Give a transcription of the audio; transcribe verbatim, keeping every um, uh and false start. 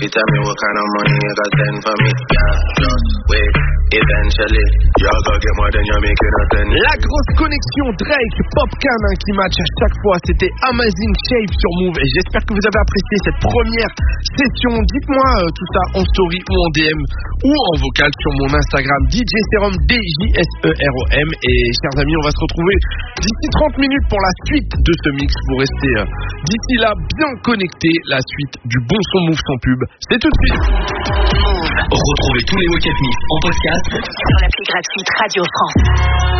you tell me what kind of money you got send for me. Yeah, just wait, eventually you're gonna get more than you're making a ten. La grosse connexion Drake, Popcaan hein, qui match à chaque fois, c'était Amazing Shape sur Move et j'espère que vous avez apprécié cette première session. Dites-moi euh, tout ça en story ou en D M ou en vocal sur mon Instagram D J Serum, D J S E R O M. Et chers amis, on va se retrouver d'ici trente minutes pour la suite de ce mix. Vous restez euh, d'ici là bien connectés. La suite du bon son Move sans pub, c'est tout de suite. Retrouvez tous les Wake Up Mix en podcast sur l'appli gratuite Radio France.